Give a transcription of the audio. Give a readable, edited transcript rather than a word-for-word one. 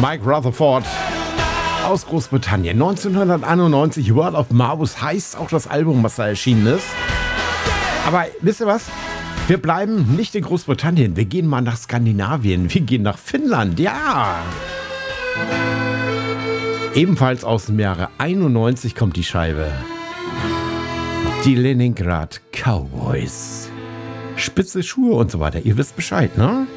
Mike Rutherford aus Großbritannien. 1991, World of Marvus heißt auch das Album, was da erschienen ist. Aber wisst ihr was? Wir bleiben nicht in Großbritannien. Wir gehen mal nach Skandinavien. Wir gehen nach Finnland. Ja! Ebenfalls aus dem Jahre 91 kommt die Scheibe. Die Leningrad Cowboys. Spitze Schuhe und so weiter. Ihr wisst Bescheid, ne?